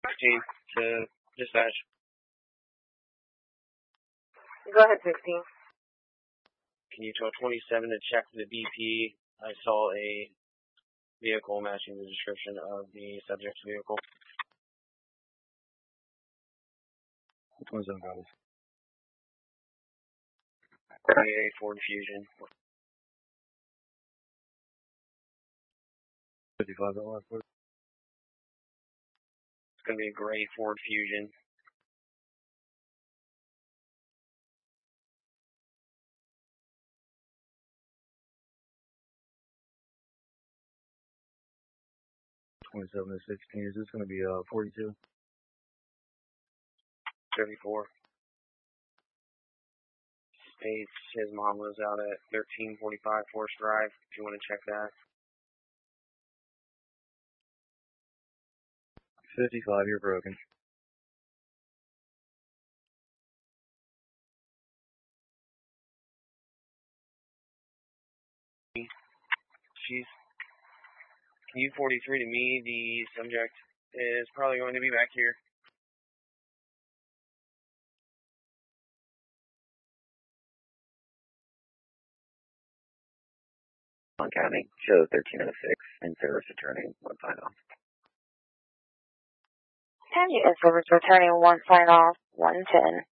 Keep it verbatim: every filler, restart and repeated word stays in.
fifteen to dispatch. Go ahead, sixteen. Can you tell twenty-seven to check the B P? I saw a vehicle matching the description of the subject's vehicle. twenty-seven copies. A Ford Fusion. fifty-five, that last word. It's going to be a gray Ford Fusion. twenty-seven to sixteen. Is this going to be uh forty-two? thirty-four. States his mom lives out at thirteen forty-five Forest Drive, if you want to check that. fifty-five, you're broken. She's, can you forty-three to me? The subject is probably going to be back here. On County, show thirteen oh six, and service returning one sign off. County is service returning one sign off, one ten.